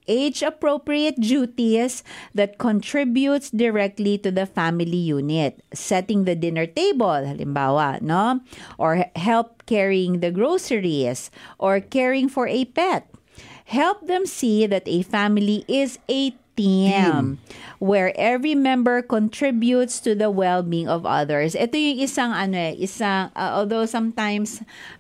age-appropriate duties that contributes directly to the family unit. Setting the dinner table, halimbawa, no? Or help carrying the groceries, or caring for a pet. Help them see that a family is a team where every member contributes to the well-being of others. Ito yung although sometimes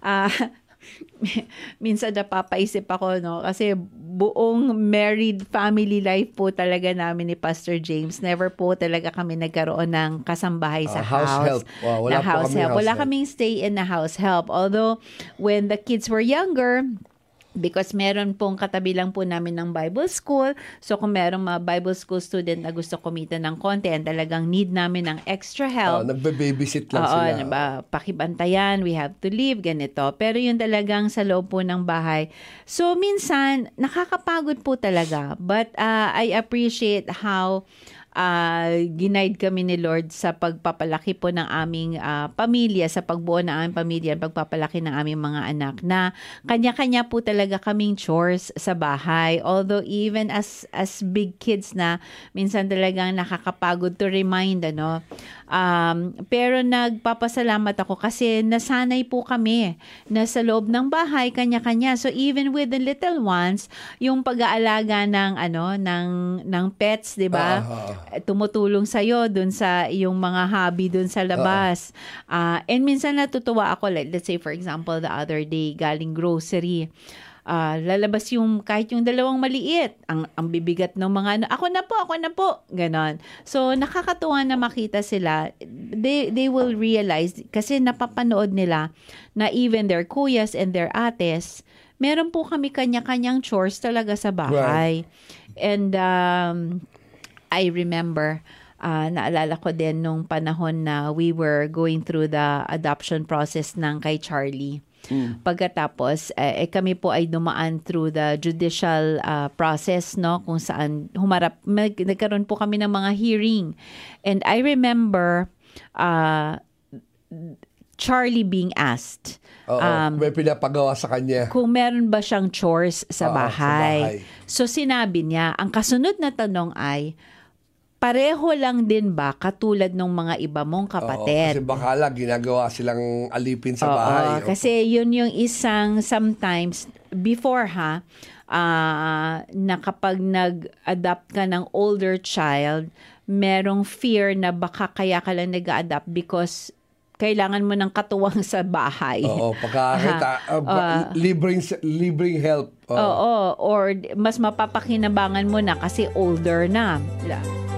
minsan napapaisip ako, no, kasi buong married family life po talaga namin ni Pastor James, never po talaga kami nagkaroon ng kasambahay sa house help. Wow, wala kaming stay in the house help, although when the kids were younger, because meron pong katabi lang po namin ng Bible school. So kung merong mga Bible school student na gusto kumita ng konti and talagang need namin ng extra help. Nagbe-babysit lang sila. Pakibantayan, we have to leave, ganito. Pero yun talagang sa loob po ng bahay. So minsan, nakakapagod po talaga. But I appreciate how ginaid kami ni Lord sa pagpapalaki po ng aming pamilya, sa pagbuo ng aming pamilya, pagpapalaki ng aming mga anak, na kanya-kanya po talaga kaming chores sa bahay. Although even as big kids na, minsan talagang nakakapagod to remind, ano. Pero nagpapasalamat ako kasi nasanay po kami na sa loob ng bahay, kanya-kanya. So even with the little ones, yung pag-aalaga ng pets, 'di ba? Tumutulong sa iyo dun sa yung mga hobby dun sa labas. And minsan natutuwa ako, like, let's say for example the other day galing grocery. Lalabas yung kahit yung dalawang maliit, ang bibigat ng mga ako na po, ganon. So nakakatuwa na makita sila. They will realize kasi napapanood nila na even their kuyas and their ates, meron po kami kanya-kanyang chores talaga sa bahay. Right. And I remember, naalala ko din nung panahon na we were going through the adoption process ng kay Charlie. Pagkatapos, kami po ay dumaan through the judicial process, no, kung saan nagkaroon po kami ng mga hearing. And I remember Charlie being asked, may pinapagawa sa kanya, kung meron ba siyang chores sa bahay. So sinabi niya, ang kasunod na tanong ay, pareho lang din ba katulad ng mga iba mong kapatid? Kasi baka lang ginagawa silang alipin sa bahay. Kasi yun yung isang sometimes before na kapag nag-adopt ka ng older child, merong fear na baka kaya ka lang nag-adopt because kailangan mo ng katuwang sa bahay. Pagkakita, libreng help. Or mas mapapakinabangan mo na kasi older na.